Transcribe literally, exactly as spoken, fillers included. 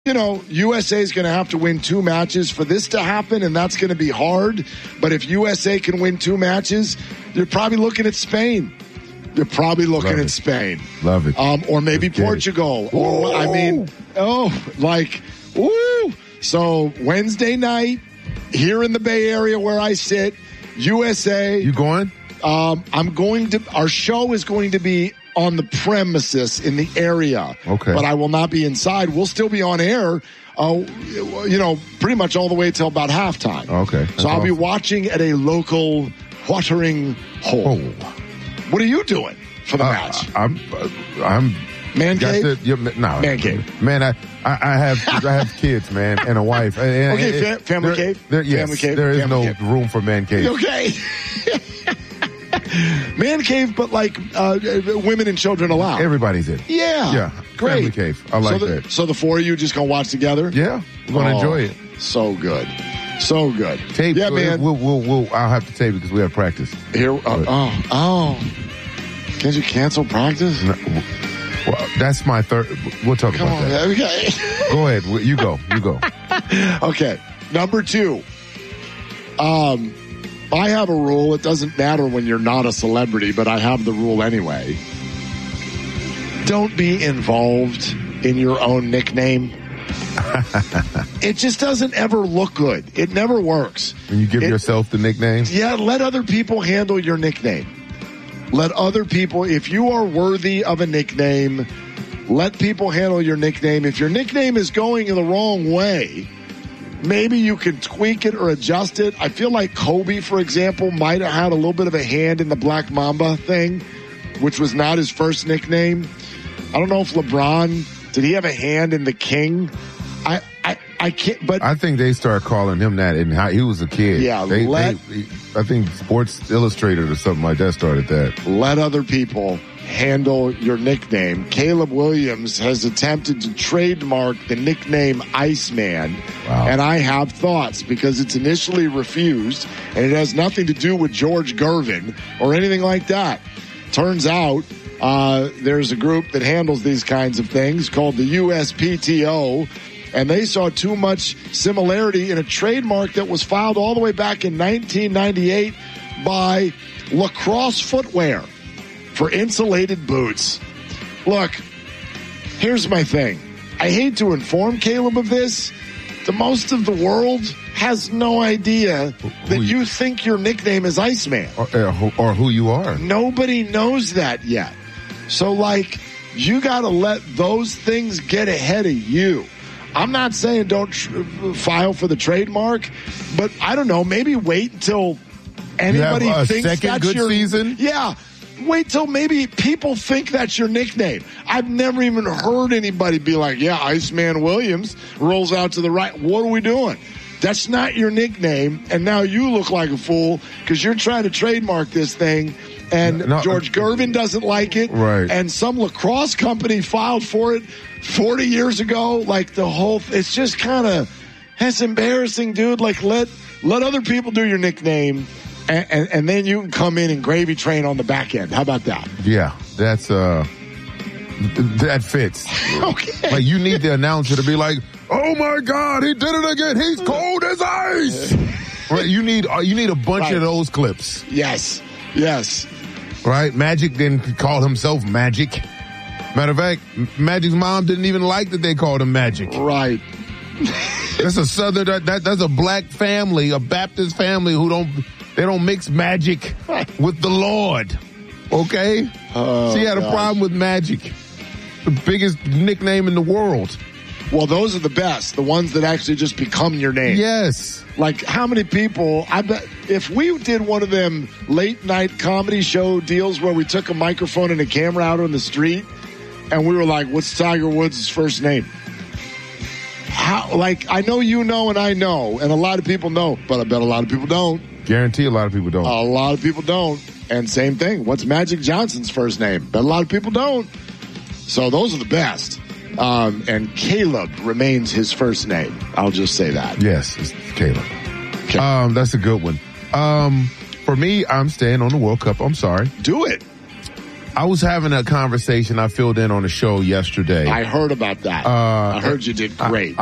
You know, U S A is going to have to win two matches for this to happen, and that's going to be hard. But if U S A can win two matches, you're probably looking at Spain. You're probably looking at Spain. Love it. Um, or maybe Let's get Portugal. it. Or, Ooh. I mean, oh, like, woo. So Wednesday night, here in the Bay Area where I sit, U S A. You going? Um, I'm going to, our show is going to be on the premises in the area. Okay. But I will not be inside. We'll still be on air, uh, you know, pretty much all the way till about halftime. Okay. So I'll awesome. be watching at a local watering hole. Oh. What are you doing for the Uh, match? I'm, uh, I'm. Man got cave? to- yeah, no. Man cave. Man, I, I, I have, I have kids, man, and a wife. And, and- Okay, and- fa- family there- cave? There, yes, Family cave? there is Family no cave. room for man cave. Okay. Man cave, but like uh, women and children allowed. Everybody's in. Yeah. Yeah. Great. Family cave. I like so the, that. So the four of you just gonna watch together? Yeah, we're gonna Oh, enjoy it. So good. So good. Tape. Yeah, man. We'll, we'll, we'll, I'll have to tape it because we have practice. Here. Uh, oh. Oh. Can't you cancel practice? No, well, that's my third. We'll talk Come about on, that. man. Okay. Go ahead. You go. You go. Okay. Number two. Um, I have a rule. It doesn't matter when you're not a celebrity, but I have the rule anyway. Don't be involved in your own nickname. It just doesn't ever look good. It never works. When you give It- yourself the nickname. Yeah, let other people handle your nickname. Let other people, if you are worthy of a nickname, let people handle your nickname. If your nickname is going the wrong way, maybe you can tweak it or adjust it. I feel like Kobe, for example, might have had a little bit of a hand in the Black Mamba thing, which was not his first nickname. I don't know if LeBron, did he have a hand in the King? I, I, I can't, but I think they started calling him that and how he was a kid. Yeah, they, let- they, I think Sports Illustrated or something like that started that. let other people handle your nickname. Caleb Williams has attempted to trademark the nickname Iceman. Wow. And I have thoughts because it's initially refused and it has nothing to do with George Gervin or anything like that. Turns out uh, there's a group that handles these kinds of things called the U S P T O, and they saw too much similarity in a trademark that was filed all the way back in nineteen ninety-eight by Lacrosse Footwear for insulated boots. Look, here's my thing. I hate to inform Caleb of this. The most of the world has no idea that you- you think your nickname is Iceman. Or, or, who- or who you are. Nobody knows that yet. So, like, you got to let those things get ahead of you. I'm not saying don't tr- file for the trademark, but I don't know, maybe wait until anybody You have a thinks second that's good your season? Yeah. Wait till maybe people think that's your nickname. I've never even heard anybody be like, yeah, Iceman Williams rolls out to the right. What are we doing? That's not your nickname. And now you look like a fool because you're trying to trademark this thing. And No, George Gervin doesn't like it. Right. And some lacrosse company filed for it forty years ago. Like the whole, it's just kind of, that's embarrassing, dude. Like let, let other people do your nickname. And, and, and then you can come in and gravy train on the back end. How about that? Yeah, that's uh, th- that fits. Okay. Like you need the announcer to be like, "Oh my God, he did it again! He's cold as ice." Right? You need uh, you need a bunch Right. of those clips, Yes. Yes. right? Magic didn't call himself Magic. Matter of fact, M- Magic's mom didn't even like that they called him Magic. Right. That's a southern that, that that's a black family, a Baptist family who don't they don't mix magic with the Lord. Okay? Oh, she had a gosh. problem with Magic. The biggest nickname in the world. Well, those are the best. The ones that actually just become your name. Yes. Like how many people, I bet if we did one of them late night comedy show deals where we took a microphone and a camera out on the street and we were like, what's Tiger Woods' first name? How, like, I know you know and I know, and a lot of people know, but I bet a lot of people don't. Guarantee a lot of people don't. A lot of people don't. And same thing. What's Magic Johnson's first name? Bet a lot of people don't. So those are the best. Um, and Caleb remains his first name. I'll just say that. Yes, it's Caleb. Okay. Um, that's a good one. Um, for me, I'm staying on the World Cup. I'm sorry. Do it. I was having a conversation I filled in on a show yesterday. I heard about that. Uh, I heard you did great.